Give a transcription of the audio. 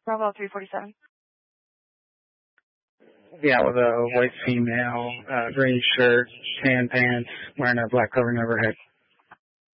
Bravo 347. Yeah, with a white female, green shirt, tan pants, wearing a black covering over her head.